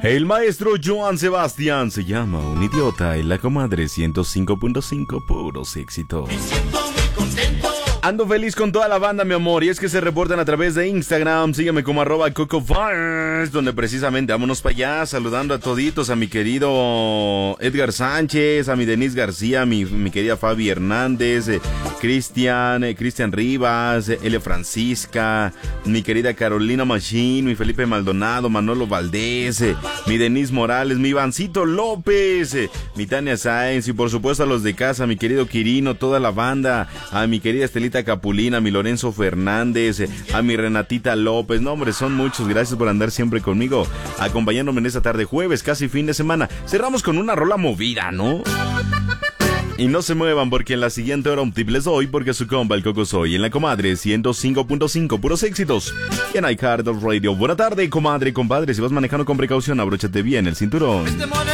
El maestro Joan Sebastián se llama Un Idiota en la comadre 105.5, puros éxitos. Me siento muy contento. Ando feliz con toda la banda, mi amor, y es que se reportan a través de Instagram. Sígueme como @CocoVibes, donde precisamente vámonos para allá, saludando a toditos, a mi querido Edgar Sánchez, a mi Denise García, a mi querida Fabi Hernández, Cristian Rivas, Elia Francisca, mi querida Carolina Machín, mi Felipe Maldonado, Manolo Valdés, mi Denise Morales, mi Ivancito López, mi Tania Sáenz, y por supuesto a los de casa, mi querido Quirino, toda la banda, a mi querida Estelita Capulina, a mi Lorenzo Fernández, a mi Renatita López. No, hombre, son muchos. Gracias por andar siempre conmigo, acompañándome en esta tarde jueves, casi fin de semana. Cerramos con una rola movida, ¿no? Y no se muevan porque en la siguiente hora un tip les doy, porque su compa el Coco soy en la comadre 105.5, puros éxitos. Y en iCardos Radio. Buena tarde, comadre y compadre. Si vas manejando con precaución, abróchate bien el cinturón.